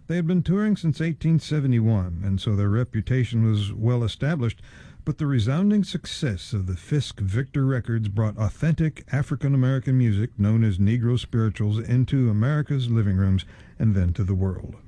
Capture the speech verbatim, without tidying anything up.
They had been touring since eighteen seventy-one, and so their reputation was well established, but the resounding success of the Fisk Victor records brought authentic African-American music known as Negro spirituals into America's living rooms and then to the world.